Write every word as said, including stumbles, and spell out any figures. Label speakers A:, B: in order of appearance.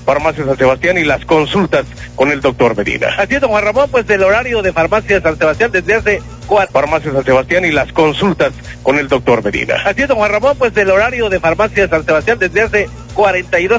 A: Farmacia San Sebastián y las consultas con el doctor Medina.
B: Así es, don Juan Ramón, pues del horario de Farmacia San Sebastián desde hace cuatro.
A: Farmacia San Sebastián y las consultas con el doctor Medina.
B: Así es, don Juan Ramón, pues del horario de Farmacia San Sebastián desde hace cuarenta y dos